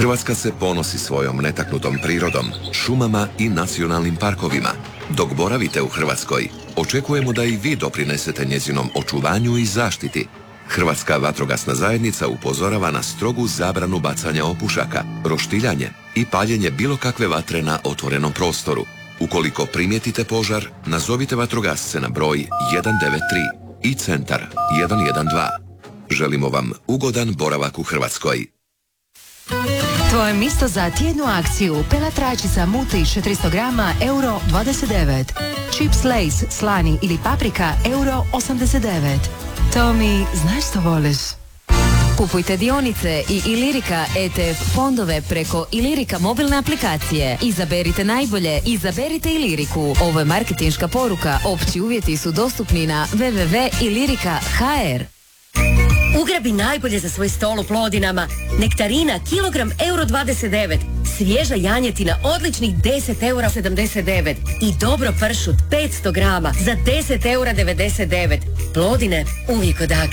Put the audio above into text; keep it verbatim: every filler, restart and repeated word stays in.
Hrvatska se ponosi svojom netaknutom prirodom, šumama i nacionalnim parkovima. Dok boravite u Hrvatskoj, očekujemo da i vi doprinesete njezinom očuvanju i zaštiti. Hrvatska vatrogasna zajednica upozorava na strogu zabranu bacanja opušaka, roštiljanje i paljenje bilo kakve vatre na otvorenom prostoru. Ukoliko primijetite požar, nazovite vatrogasce na broj jedan devet tri i centar jedan jedan dva. Želimo vam ugodan boravak u Hrvatskoj. Tvoje mjesto za tjednu akciju pelat rajčica muti četiristo grama euro dvadeset devet. Chips Lays slani ili paprika euro osamdeset devet. Tomi, znaš što voliš? Kupujte dionice i Ilirika E T F fondove preko Ilirika mobilne aplikacije. Izaberite najbolje, izaberite Iliriku. Ovo je marketinška poruka. Opći uvjeti su dostupni na w w w tačka ilirika tačka h r. Ugrabi najbolje za svoj stol u Plodinama. Nektarina kilogram euro dvadeset devet. Svježa janjetina odličnih deset eura sedamdeset devet. I dobro pršut petsto grama za deset eura devedeset devet. Plodine uvijek od akcije.